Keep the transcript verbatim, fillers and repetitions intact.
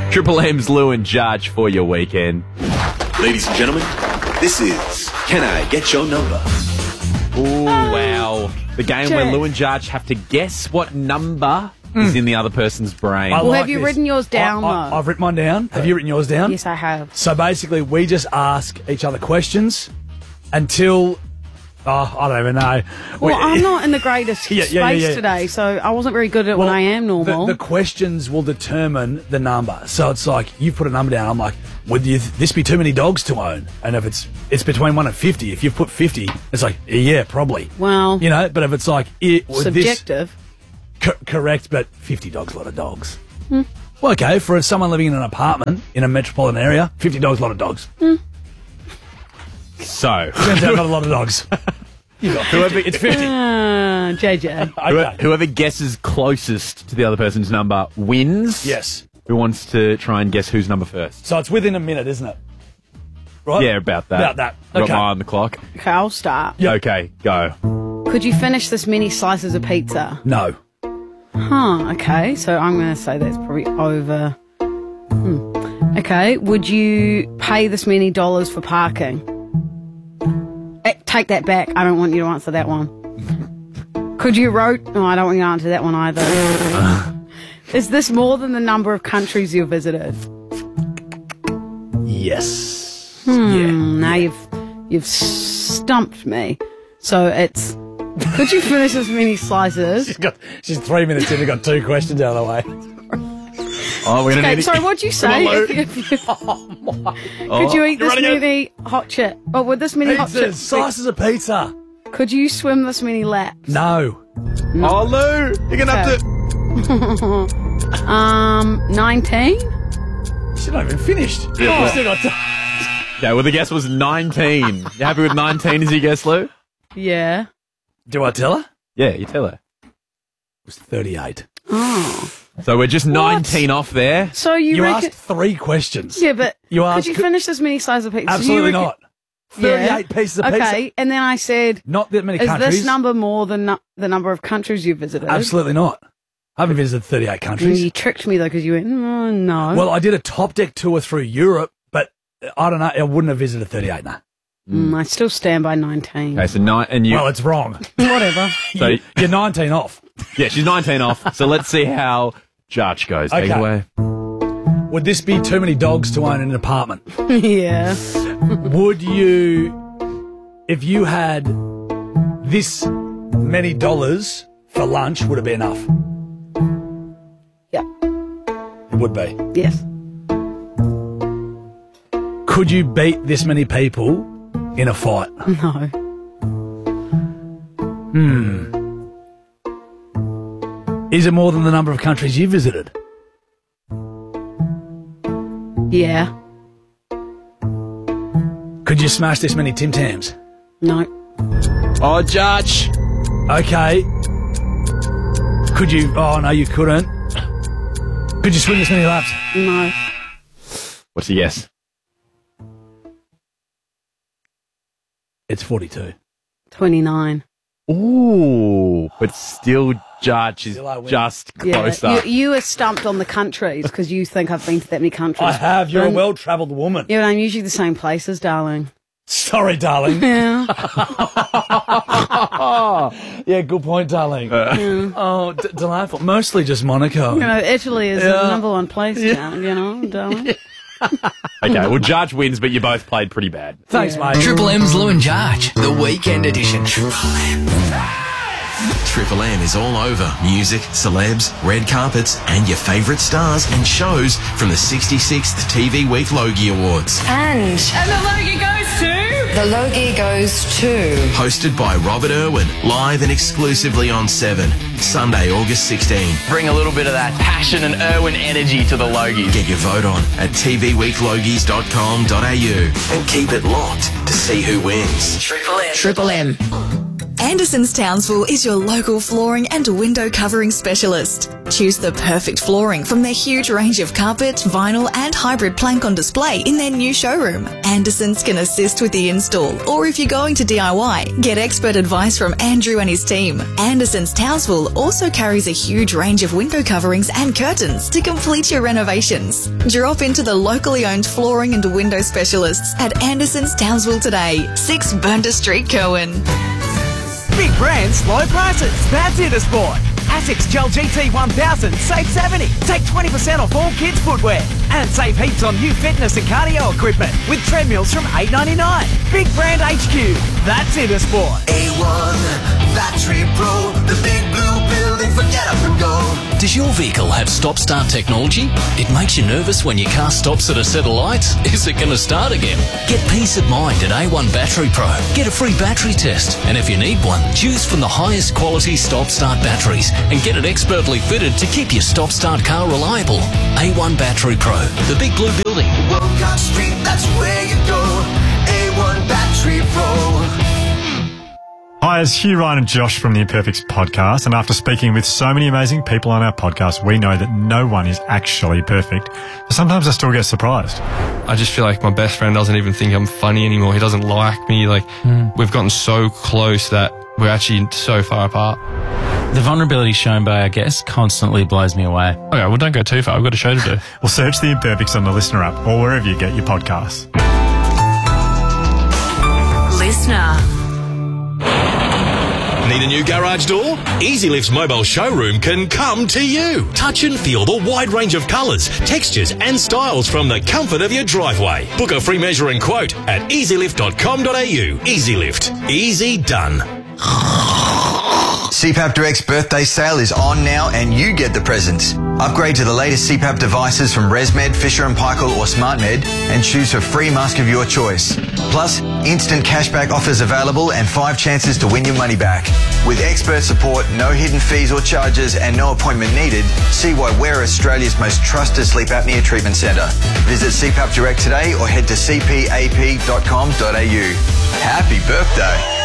Triple M's Lou and Judge for your weekend. Ladies and gentlemen, this is Can I Get Your Number? Ooh, wow. The game where Jack. Lou and Judge have to guess what number is in the other person's brain. I Well, like have you this. written yours down, I, I, though? I've written mine down. Have you written yours down? Yes, I have. So basically, we just ask each other questions until. Oh, I don't even know. Well, We- I'm not in the greatest Yeah, space yeah, yeah, yeah. today, so I wasn't very good at it when Well, I am normal. The, the questions will determine the number. So it's like you put a number down. I'm like, would you, this be too many dogs to own? And if it's it's between one and fifty, if you put fifty, it's like yeah, probably. well, You know, but if it's like it, would this, subjective. co- correct, but fifty dogs, a lot of dogs. Well, okay, for someone living in an apartment in a metropolitan area, fifty dogs, a lot of dogs. So, Turns out not a lot of dogs. You got whoever it's fifty. Uh, J J. whoever, Okay. whoever guesses closest to the other person's number wins. Yes. Who wants to try and guess whose number first? So it's within a minute, isn't it? Right? Yeah, about that. About that. Got Okay. my eye on the clock. Okay, I'll start. Yeah. Okay, go. Could you finish this many slices of pizza? No. Huh, okay, so I'm going to say that's probably over. Hmm. Okay, would you pay this many dollars for parking? Eh, take that back. I don't want you to answer that one. Could you road? No, I don't want you to answer that one either. Is this more than the number of countries you've visited? Yes. Hmm, now you've you've stumped me. So it's. Could you finish as many slices? She's got. She's three minutes in and got two questions out of the way. Oh, we're gonna Okay, need sorry, what'd you say? Come on, Lou. If you- if you- Oh, Could you eat you're this running out. many hot chip? Oh, with this many hot Pizzas, chips? slices of pizza. Could you swim this many laps? No. Oh, Lou, you're gonna have to. Um, nineteen? She's not even finished. Yeah, She's still got to- Yeah, well, the guess was nineteen. You happy with nineteen as your guess, Lou? Yeah. Do I tell her? Yeah, you tell her. It was thirty-eight. Oh. So we're just nineteen off there. So you, You reckon... asked three questions. Yeah, but You could asked- you finish this many slices of pizza? So you Absolutely reckon- not. Yeah. thirty-eight pieces of pizza. Okay, and then I said, Not that many is countries. this number more than nu- the number of countries you've visited? Absolutely not. I haven't visited thirty-eight And countries. you tricked me, though, because you went, mm, no. Well, I did a top deck tour through Europe, but I don't know. I wouldn't have visited thirty-eight. No. Mm, I still stand by nineteen. Okay, so nine, and you. Well, it's wrong. Whatever. So You- You're nineteen off. yeah, she's nineteen off. So let's see how Judge goes. Take it Okay. away. Would this be too many dogs to own in an apartment? Yeah. Would you, if you had this many dollars for lunch, would it be enough? Yeah. It would be. Yes. Could you beat this many people in a fight? No. Is it more than the number of countries you visited? Yeah. Could you smash this many Tim Tams? No. Oh, Judge. Okay. Could you? Oh no, you couldn't. Could you swim this many laps? No. What's your guess? It's forty-two. twenty-nine. Ooh, but still Judge is Still I win. just Yeah. closer. You, you are stumped on the countries because you think I've been to that many countries. I have. You're a Um, well-travelled woman. Yeah, but I'm usually the same places, darling. Sorry, darling. Yeah. Yeah, good point, darling. Oh, d- delightful. Mostly just Monaco. You know, Italy is Yeah. the number one place, darling, you know, darling. Okay, well, Judge wins, but you both played pretty bad. Thanks, Yeah. mate. Triple M's Lou and Judge, the weekend edition. Triple M. Triple M is all over music, celebs, red carpets, and your favourite stars and shows from the sixty-sixth T V Week Logie Awards. And And the Logie goes to... the Logie goes to... Hosted by Robert Irwin, live and exclusively on seven, Sunday, August sixteenth. Bring a little bit of that passion and Irwin energy to the Logies. Get your vote on at t v week logies dot com dot a u and keep it locked to see who wins. Triple M. Triple M. Anderson's Townsville is your local flooring and window covering specialist. Choose the perfect flooring from their huge range of carpet, vinyl and hybrid plank on display in their new showroom. Anderson's can assist with the install, or if you're going to D I Y, get expert advice from Andrew and his team. Anderson's Townsville also carries a huge range of window coverings and curtains to complete your renovations. Drop into the locally owned flooring and window specialists at Anderson's Townsville today, six Burnter Street, Cowan. Big brands, low prices. That's Intersport. Asics Gel G T one thousand, save seventy. Take twenty percent off all kids' footwear. And save heaps on new fitness and cardio equipment with treadmills from eight ninety-nine. Big brand H Q. That's Intersport. A one Battery Pro, the big blue building for get up and go. Does your vehicle have stop-start technology? It makes you nervous when your car stops at a set of lights. Is it going to start again? Get peace of mind at A one Battery Pro. Get a free battery test. And if you need one, choose from the highest quality stop-start batteries and get it expertly fitted to keep your stop-start car reliable. A one Battery Pro, the big blue building. Wolcott Street, that's where you go. A one Battery Pro. Hi, it's Hugh, Ryan and Josh from the Imperfects podcast, and after speaking with so many amazing people on our podcast, we know that no one is actually perfect. But sometimes I still get surprised. I just feel like my best friend doesn't even think I'm funny anymore. He doesn't like me. Like, mm. we've gotten so close that we're actually so far apart. The vulnerability shown by our guests constantly blows me away. Okay, well, don't go too far. I've got a show to do. Well, search the Imperfects on the Listener app or wherever you get your podcasts. Listener. Need a new garage door? EasyLift's mobile showroom can come to you. Touch and feel the wide range of colours, textures and styles from the comfort of your driveway. Book a free measure and quote at easy lift dot com dot a u. EasyLift. Easy done. C PAP Direct's birthday sale is on now and you get the presents. Upgrade to the latest C PAP devices from ResMed, Fisher and Paykel or SmartMed and choose a free mask of your choice. Plus, instant cashback offers available and five chances to win your money back. With expert support, no hidden fees or charges and no appointment needed, see why we're Australia's most trusted sleep apnea treatment centre. Visit C PAP Direct today or head to c p a p dot com dot a u. Happy birthday!